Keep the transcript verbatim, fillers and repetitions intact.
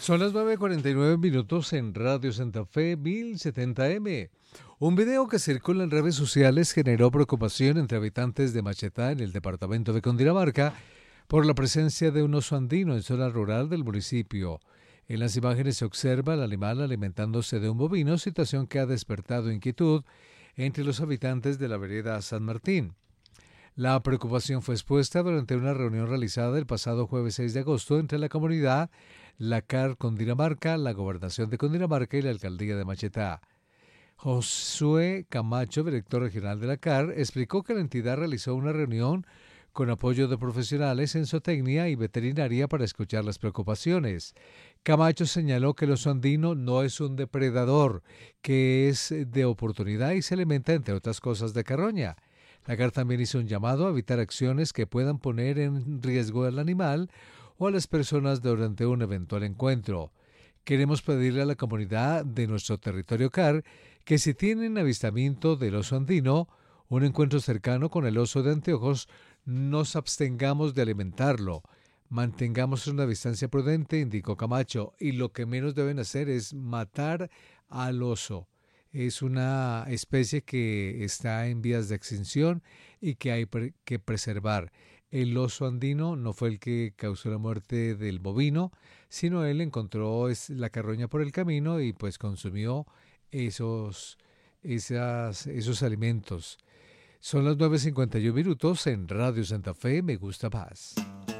Son las nueve cuarenta y nueve minutos en Radio Santa Fe mil setenta M. Un video que circula en redes sociales generó preocupación entre habitantes de Machetá, en el departamento de Cundinamarca, por la presencia de un oso andino en zona rural del municipio. En las imágenes se observa al animal alimentándose de un bovino, situación que ha despertado inquietud entre los habitantes de la vereda San Martín. La preocupación fue expuesta durante una reunión realizada el pasado jueves seis de agosto entre la comunidad, la C A R Cundinamarca, la Gobernación de Cundinamarca y la Alcaldía de Machetá. Josué Camacho, director regional de la C A R, explicó que la entidad realizó una reunión con apoyo de profesionales en zootecnia y veterinaria para escuchar las preocupaciones. Camacho señaló que el oso andino no es un depredador, que es de oportunidad y se alimenta, entre otras cosas, de carroña. La C A R también hizo un llamado a evitar acciones que puedan poner en riesgo al animal o a las personas durante un eventual encuentro. Queremos pedirle a la comunidad de nuestro territorio C A R que si tienen avistamiento del oso andino, un encuentro cercano con el oso de anteojos, nos abstengamos de alimentarlo. Mantengamos una distancia prudente, indicó Camacho, y lo que menos deben hacer es matar al oso. Es una especie que está en vías de extinción y que hay pre- que preservar. El oso andino no fue el que causó la muerte del bovino, sino él encontró es, la carroña por el camino y pues consumió esos, esas, esos alimentos. Son las nueve cincuenta y uno minutos en Radio Santa Fe, Me Gusta Más.